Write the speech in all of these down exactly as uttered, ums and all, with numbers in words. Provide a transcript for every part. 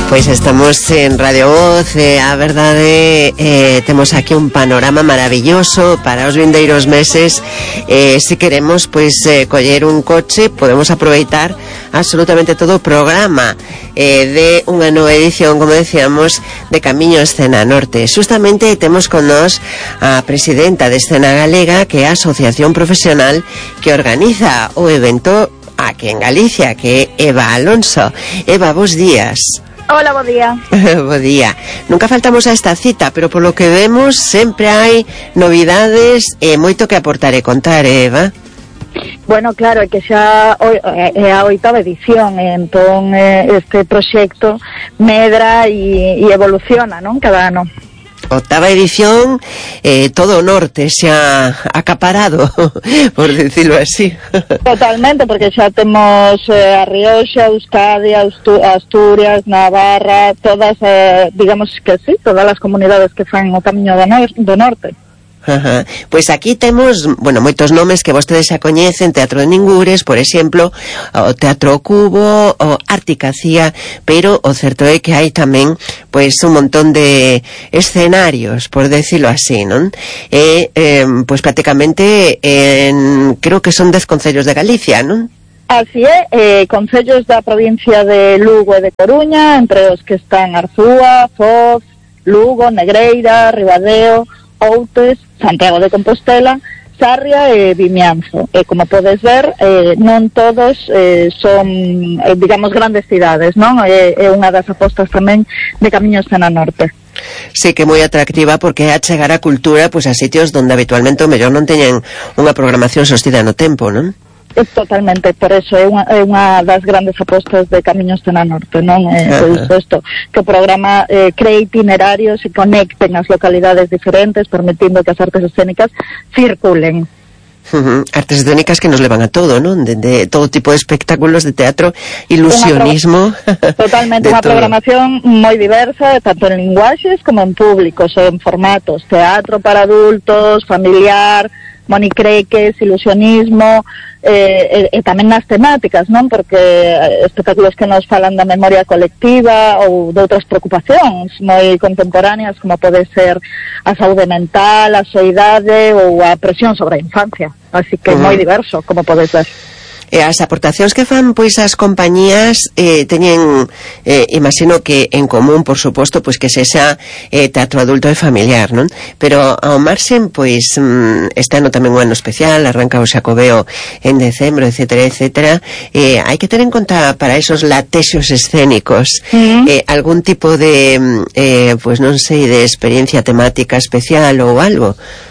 Pois estamos en Radio Voz, eh, a verdade, eh, temos aquí un panorama maravilloso para os vindeiros meses. Eh, se queremos, pois, eh, coller un coche, podemos aproveitar absolutamente todo o programa eh, de unha nova edición, como decíamos, de Camiño Escena Norte. Justamente temos con nós a presidenta de Escena Galega, que é a asociación profesional que organiza o evento aquí en Galicia, que é Eva Alonso. Eva, bos días. Hola, bo día. Bo día. Nunca faltamos a esta cita, pero por lo que vemos sempre hai novidades e moito que aportar e contar, Eva. Bueno, claro, é que xa é a oitava edición, entón este proxecto medra e, e evoluciona, non? Cada ano. Octava edición, eh, todo o norte xa acaparado, por decirlo así. Totalmente, porque xa temos eh, a Rioxa, Euskadi, Asturias, Navarra, todas, eh, digamos que sí, todas as comunidades que fan o Camiño do, no do Norte. Ajá. Pois aquí temos, bueno, moitos nomes que vostedes xa coñecen: Teatro de Ningures, por exemplo, o Teatro Cubo, o Articacía, pero o certo é que hai tamén, pois, un montón de escenarios, por decirlo así, non? E, eh, pois, prácticamente, en, creo que son dez concellos de Galicia, non? Así é, eh, concellos da provincia de Lugo e de Coruña, entre os que están Arzúa, Foz, Lugo, Negreira, Ribadeo, Outes, Santiago de Compostela, Sarria e Vimianzo. E como podes ver, eh, non todos eh, son, eh, digamos, grandes cidades, non? É, é unha das apostas tamén de Camiño Escena Norte. Sí, que é moi atractiva, porque é a chegar a cultura, pois, a sitios donde habitualmente o mellor non teñen unha programación sostida no tempo, non? Totalmente, por eso é unha, é unha das grandes apostas de Camiño Escena Norte, non? É uh-huh. isto, que o programa eh, cree itinerarios e conecten as localidades diferentes, permitindo que as artes escénicas circulen. Uh-huh. Artes escénicas que nos levan a todo, non? De, de todo tipo de espectáculos, de teatro, ilusionismo. Pro... Totalmente, unha programación moi diversa, tanto en linguaxes como en públicos, en formatos, teatro para adultos, familiar, monicreques, ilusionismo, eh, e, e tamén nas temáticas, non? Porque espectáculos que nos falan da memoria colectiva ou de outras preocupacións moi contemporáneas, como pode ser a saúde mental, a soidade ou a presión sobre a infancia. Así que é moi diverso, como podes ver. E as aportacións que fan, pois, as compañías eh, teñen, eh, imagino que en común, por suposto, pois que sexa eh, teatro adulto e familiar, non? Pero ao marxen, pois, este ano tamén un ano especial, arranca o Xacobeo en decembro, etcétera, etcétera. Eh, hai que ter en conta para esos latexos escénicos mm. eh, algún tipo de, eh, pois non sei, de experiencia temática especial ou algo.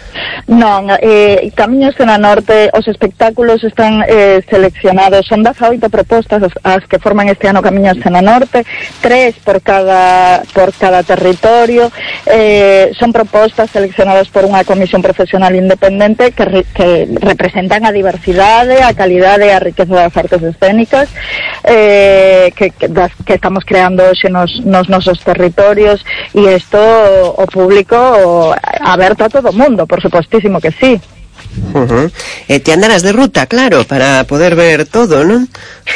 Non, eh, Camiño Escena Norte, os espectáculos están eh, seleccionados, son dezaoito propostas as, as que forman este ano Camiño Escena Norte, tres por cada por cada territorio, eh, son propostas seleccionadas por unha comisión profesional independente que, re, que representan a diversidade, a calidade e a riqueza das artes escénicas eh, que, que, das, que estamos creando hoxe nos, nos nosos territorios, e isto o, o público o, aberto a todo o mundo, por supostísimo que sí. Uh-huh. Eh, te andarás de ruta, claro, para poder ver todo, non?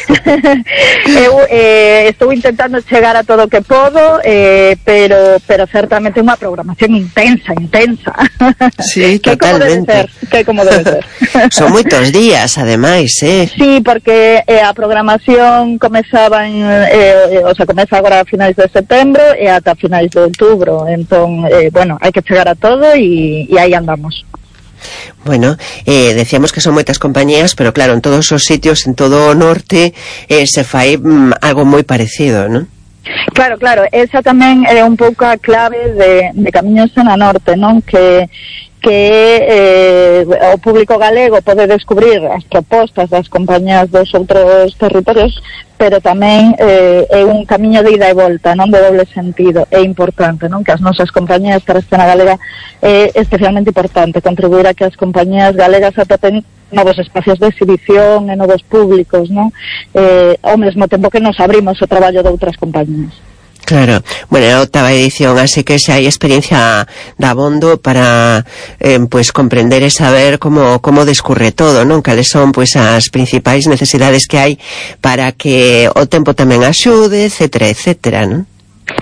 Eu eh, estou intentando chegar a todo o que podo, eh, pero pero certamente unha programación intensa, intensa. Sí, que totalmente. Que como debe ser. Son moitos días, ademais, eh? Sí, porque eh, a programación comezaba en, eh, o sea, comeza agora a finais de setembro e ata finais de outubro, entón, eh, bueno, hai que chegar a todo e, e aí andamos. Bueno, eh, decíamos que son moitas compañías, pero claro, en todos os sitios, en todo o norte, eh, se fai mm, algo moi parecido, non? Claro, claro, esa tamén é un pouco a clave de, de Camiño Escena Norte, non? Que que eh, o público galego pode descubrir as propostas das compañías dos outros territorios, pero tamén eh, é un camiño de ida e volta, non, de doble sentido. É importante, non, que as nosas compañías para a escena galega é especialmente importante contribuir a que as compañías galegas atopen novos espacios de exhibición e novos públicos, non? Eh, ao mesmo tempo que nos abrimos o traballo de outras compañías. Claro, bueno, é a octava edición, así que xa hai experiencia da abondo para eh, pues comprender e saber como como discurre todo, non? Cales son pois as principais necesidades que hai para que o tempo tamén axude, etcétera, etcétera, non?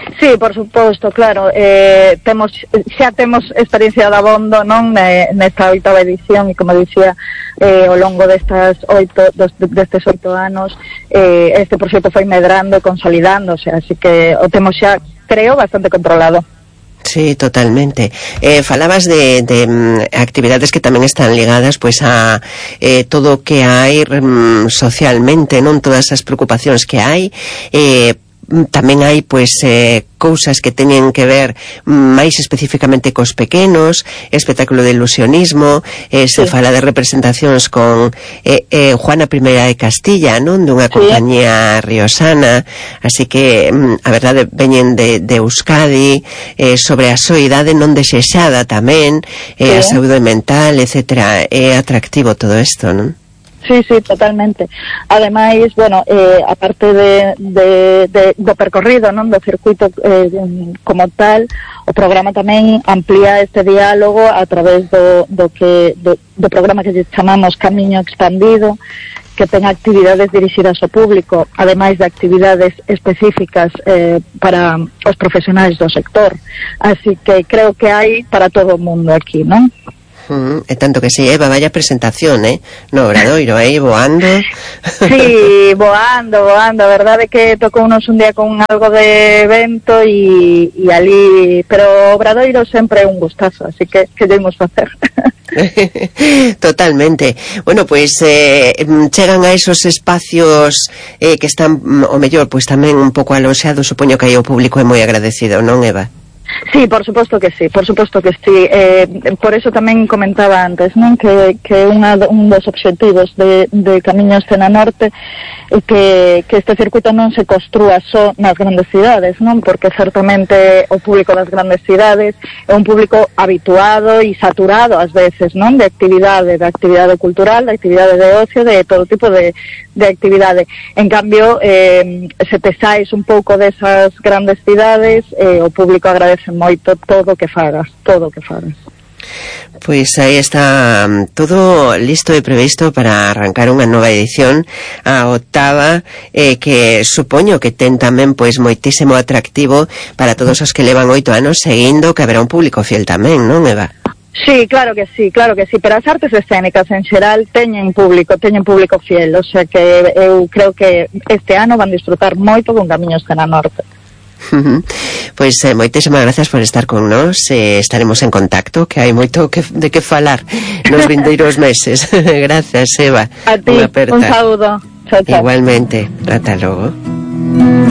Sí, por suposto, claro, eh, temos, xa temos experiencia de abondo, non, nesta oitava edición, e como dicía, eh, ao longo destas oito, destes oito anos, eh, este proxecto foi medrando, consolidándose, así que o temos xa, creo, bastante controlado. Sí, totalmente. Eh, falabas de, de um, actividades que tamén están ligadas pois a eh, todo o que hai um, socialmente, non, todas as preocupacións que hai, eh, tamén hai pois eh, cousas que teñen que ver máis especificamente cos pequenos, espectáculo de ilusionismo, eh, se sí. fala de representacións con eh, eh, Juana Primeira de Castilla, non, dunha compañía sí. riosana, así que a verdade veñen de, de Euskadi, eh, sobre a soidade non desexada tamén, eh, sí. a saúde mental, etcétera. É atractivo todo isto, non? Sí, sí, totalmente. Ademais, bueno, eh, aparte de, de, de, do percorrido, non, do circuito eh, como tal, o programa tamén amplía este diálogo a través do, do, que, do, do programa que chamamos Camiño Expandido, que ten actividades dirixidas ao público, ademais de actividades específicas eh, para os profesionais do sector. Así que creo que hai para todo o mundo aquí, non? Uh, é tanto que si, sí, Eva, vaya presentación, eh? No Obradoiro, aí, eh, voando. Sí, voando, voando, a verdade é que tocou unos un día con algo de vento e, e ali, pero Obradoiro sempre é un gustazo, así que que debemos facer. Totalmente. Bueno, pois pues, eh, chegan a esos espacios eh, que están, o mellor, pois pues, tamén un pouco aloxados, supoño que aí o público é moi agradecido, non, Eva? Sí, por suposto que sí, por suposto que sí. Eh, por eso tamén comentaba antes, non, que, que unha, un dos obxectivos de, de Camiño Escena Norte é que, que este circuito non se construa só nas grandes cidades, non, porque certamente o público das grandes cidades é un público habituado e saturado ás veces, non, de actividade, de actividade cultural, de actividade de ocio, de todo tipo de, de actividade. En cambio, eh, se te saes un pouco desas grandes cidades, eh, o público agradece moito todo o que fagas, todo o que fagas. Pois aí está todo listo e previsto para arrancar unha nova edición, a octava, eh, que supoño que ten tamén pois moitísimo atractivo para todos os que levan oito anos seguindo, que haberá un público fiel tamén, non, Eva? Sí, claro que sí, claro que sí, pero as artes escénicas en xeral teñen público, teñen público fiel, o sea que eu creo que este ano van disfrutar moito con Camiño Escena Norte. Pois eh, moitísimas gracias por estar con nós, eh, estaremos en contacto, que hai moito que, de que falar nos vindeiros meses. Gracias, Eva. A ti, un saúdo. Chao, chao. Igualmente, ata logo.